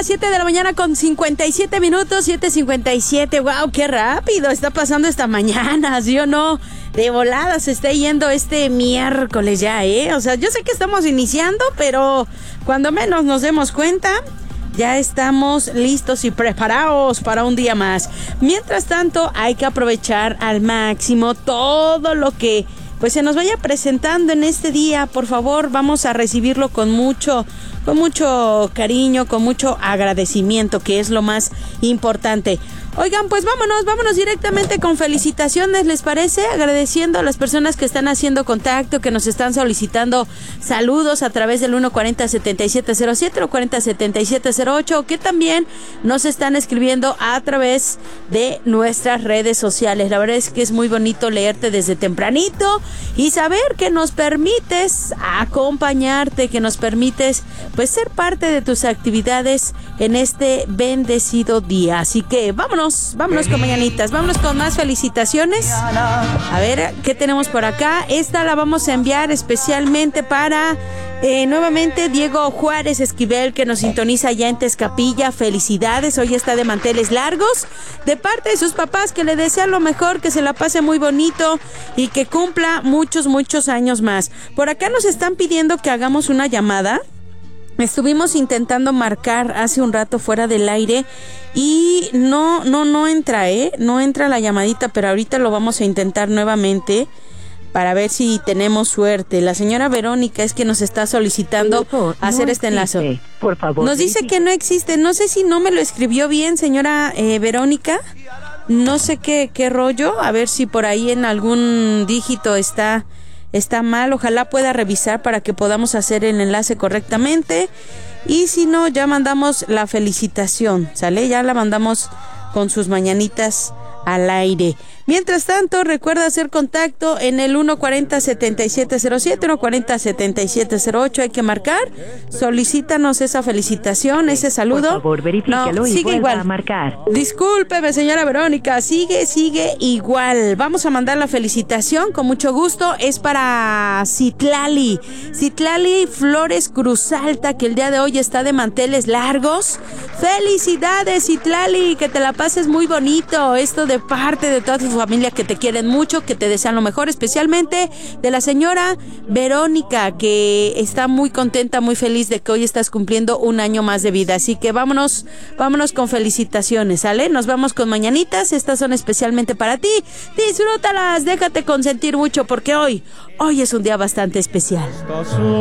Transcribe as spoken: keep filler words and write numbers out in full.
las siete de la mañana con cincuenta y siete minutos, siete cincuenta y siete. Wow, qué rápido está pasando esta mañana, ¿sí o no? De volada se está yendo este miércoles ya, ¿eh? O sea, yo sé que estamos iniciando, pero cuando menos nos demos cuenta, ya estamos listos y preparados para un día más. Mientras tanto, hay que aprovechar al máximo todo lo que pues se nos vaya presentando en este día. Por favor, vamos a recibirlo con mucho, con mucho cariño, con mucho agradecimiento, que es lo más importante. Oigan, pues vámonos, vámonos directamente con felicitaciones, ¿les parece? Agradeciendo a las personas que están haciendo contacto, que nos están solicitando saludos a través del uno cuarenta, setenta y siete cero siete o cuarenta, setenta y siete cero ocho, o que también nos están escribiendo a través de nuestras redes sociales. La verdad es que es muy bonito leerte desde tempranito y saber que nos permites acompañarte, que nos permites pues ser parte de tus actividades en este bendecido día. Así que vámonos. Vámonos con mañanitas, vámonos con más felicitaciones. A ver, ¿qué tenemos por acá? Esta la vamos a enviar especialmente para eh, nuevamente Diego Juárez Esquivel, que nos sintoniza ya en Tezcapilla. Felicidades, hoy está de manteles largos, de parte de sus papás, que le desean lo mejor, que se la pase muy bonito y que cumpla muchos, muchos años más. Por acá nos están pidiendo que hagamos una llamada. Estuvimos intentando marcar hace un rato fuera del aire y no, no, no entra, ¿eh? No entra la llamadita, pero ahorita lo vamos a intentar nuevamente para ver si tenemos suerte. La señora Verónica es que nos está solicitando no, hacer no este enlace. Por favor. Nos dice que no existe. No sé si no me lo escribió bien, señora eh, Verónica. No sé qué, qué rollo. A ver si por ahí en algún dígito está... Está mal, ojalá pueda revisar para que podamos hacer el enlace correctamente. Y si no, ya mandamos la felicitación, ¿sale? Ya la mandamos con sus mañanitas al aire. Mientras tanto, recuerda hacer contacto en el uno cuarenta, setenta y siete cero siete, uno cuarenta, setenta y siete cero ocho. Hay que marcar. Solicítanos esa felicitación, ese saludo. Por favor, verifíquelo no, y sigue igual. A marcar. Discúlpeme, señora Verónica. Sigue, sigue igual. Vamos a mandar la felicitación con mucho gusto. Es para Citlali. Citlali Flores Cruz Alta, que el día de hoy está de manteles largos. Felicidades, Citlali. Que te la pases muy bonito. Esto de parte de toda tu familia, que te quieren mucho, que te desean lo mejor, especialmente de la señora Verónica, que está muy contenta, muy feliz de que hoy estás cumpliendo un año más de vida. Así que vámonos, vámonos con felicitaciones, ¿sale? Nos vamos con mañanitas, estas son especialmente para ti. Disfrútalas, déjate consentir mucho, porque hoy, hoy es un día bastante especial.